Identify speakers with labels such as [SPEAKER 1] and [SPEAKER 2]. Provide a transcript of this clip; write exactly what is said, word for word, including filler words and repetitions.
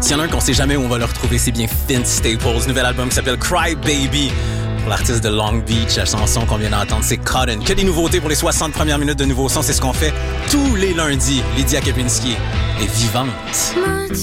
[SPEAKER 1] S'il y en a un qu'on sait jamais où on va le retrouver, c'est bien Vince Staples. Nouvel album qui s'appelle Cry Baby. Pour l'artiste de Long Beach, la chanson qu'on vient d'entendre, c'est Cotton. Que des nouveautés pour les soixante premières minutes de nouveaux sons. C'est ce qu'on fait tous les lundis. Lydia Kepinski est vivante.